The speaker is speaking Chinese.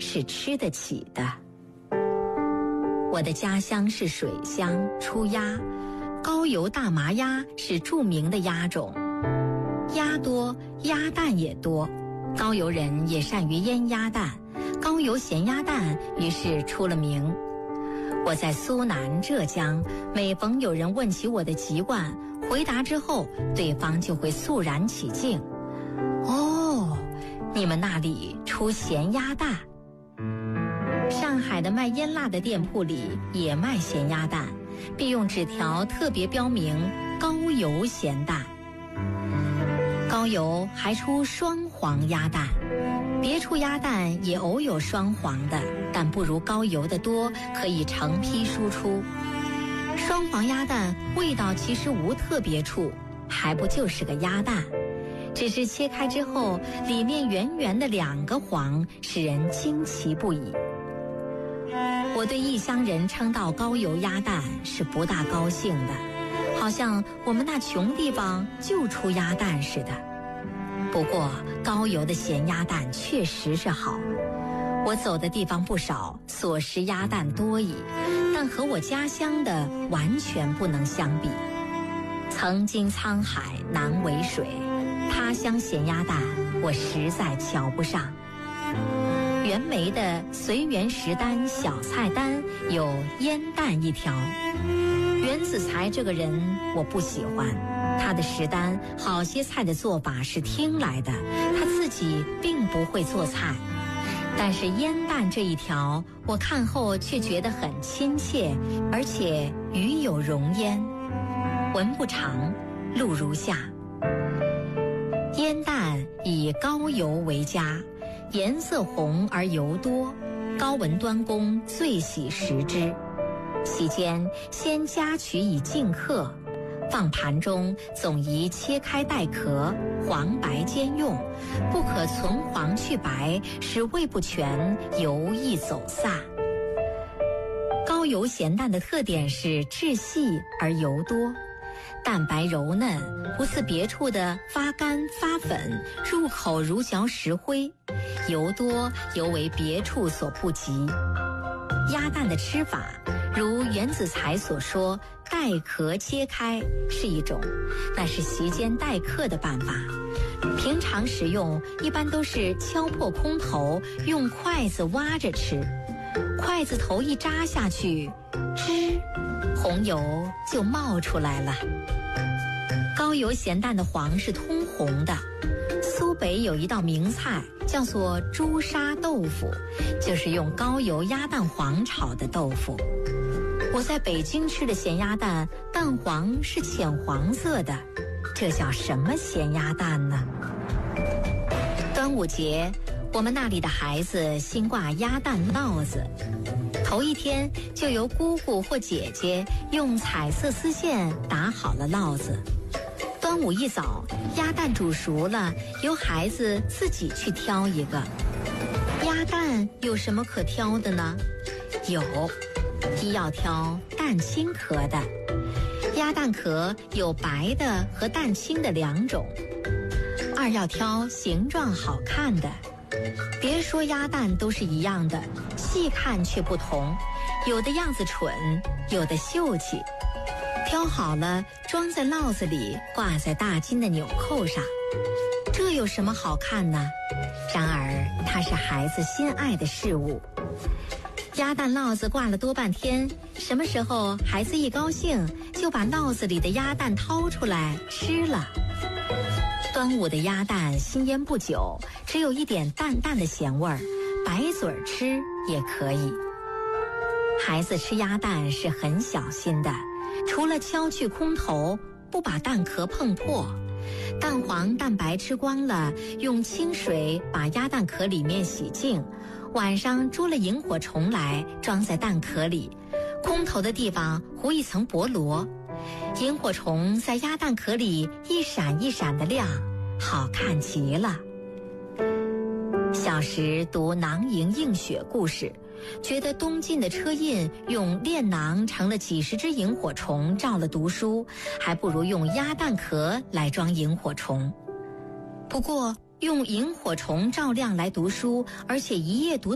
是吃得起的。我的家乡是水乡，出鸭，高邮大麻鸭是著名的鸭种，鸭多，鸭蛋也多，高邮人也善于腌鸭蛋，高邮咸鸭蛋于是出了名。我在苏南、浙江，每逢有人问起我的籍贯，回答之后，对方就会肃然起敬。哦，你们那里出咸鸭蛋。上海的卖腌腊的店铺里也卖咸鸭蛋，并用纸条特别标明高邮咸蛋。高邮还出双黄鸭蛋，别处鸭蛋也偶有双黄的，但不如高邮的多，可以成批输出。双黄鸭蛋味道其实无特别处，还不就是个鸭蛋，只是切开之后里面圆圆的2个黄，使人惊奇不已。我对异乡人称道高邮鸭蛋是不大高兴的，好像我们那穷地方就出鸭蛋似的。不过高邮的咸鸭蛋确实是好，我走的地方不少，所食鸭蛋多矣，但和我家乡的完全不能相比。曾经沧海难为水，他乡咸鸭蛋我实在瞧不上。袁枚的随园食单小菜单有腌蛋一条。袁子才这个人我不喜欢，他的食单好些菜的做法是听来的，他自己并不会做菜。但是腌蛋这一条我看后却觉得很亲切，而且语有容焉。文不长，录如下：腌蛋以高邮为佳，颜色红而油多，高文端公最喜食之。其间先夹取以尽客，放盘中总宜切开带壳，黄白兼用，不可存黄去白，使味不全，油易走散。高邮咸蛋的特点是质细而油多，蛋白柔嫩，不似别处的发干发粉，入口如嚼石灰，油多尤为别处所不及。鸭蛋的吃法如袁子才所说，带壳切开是一种，那是席间待客的办法。平常食用一般都是敲破空头，用筷子挖着吃，筷子头一扎下去，吱，红油就冒出来了。高邮咸蛋的黄是通红的。苏北有一道名菜叫做朱砂豆腐，就是用高邮鸭蛋黄炒的豆腐。我在北京吃的咸鸭蛋，蛋黄是浅黄色的，这叫什么咸鸭蛋呢？端午节，我们那里的孩子新挂鸭蛋烙子，头一天就由姑姑或姐姐用彩色丝线打好了烙子。端午一早，鸭蛋煮熟了，由孩子自己去挑一个。鸭蛋有什么可挑的呢？有，一要挑蛋清壳的。鸭蛋壳有白的和蛋清的2种。2要挑形状好看的。别说鸭蛋都是一样的，细看却不同，有的样子蠢，有的秀气。挑好了，装在烙子里，挂在大金的纽扣上。这有什么好看呢？然而它是孩子心爱的事物。鸭蛋烙子挂了多半天，什么时候孩子一高兴，就把烙子里的鸭蛋掏出来吃了。端午的鸭蛋新腌不久，只有一点淡淡的咸味儿，白嘴吃也可以。孩子吃鸭蛋是很小心的，除了敲去空头，不把蛋壳碰破。蛋黄蛋白吃光了，用清水把鸭蛋壳里面洗净，晚上捉了萤火虫来，装在蛋壳里，空头的地方糊一层薄萝，萤火虫在鸭蛋壳里一闪一闪的亮，好看极了。小时读囊萤映雪故事，觉得东晋的车胤用炼囊成了几十只萤火虫照了读书，还不如用鸭蛋壳来装萤火虫。不过用萤火虫照亮来读书，而且一夜读